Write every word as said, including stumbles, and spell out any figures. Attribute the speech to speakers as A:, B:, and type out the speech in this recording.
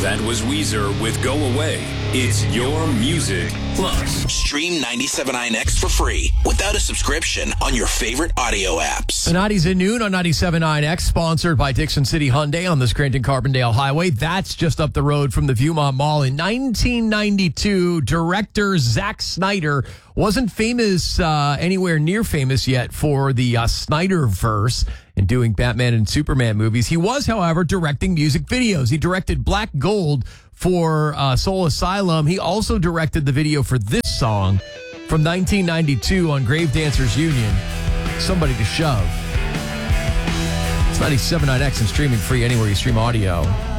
A: That was Weezer with Go Away. It's your music plus.
B: Stream ninety-seven point nine X for free without a subscription on your favorite audio apps.
C: Sonati's at noon on ninety-seven point nine X, sponsored by Dixon City Hyundai on the Scranton-Carbondale Highway. That's just up the road from the Viewmont Mall. In nineteen ninety-two, director Zack Snyder wasn't famous, uh, anywhere near famous yet for the uh, Snyderverse and doing Batman and Superman movies. He was, however, directing music videos. He directed Black Gold for uh, Soul Asylum. He also directed the video for this song from nineteen ninety-two on Grave Dancers Union, Somebody to Shove. It's ninety-seven point nine X and streaming free anywhere you stream audio.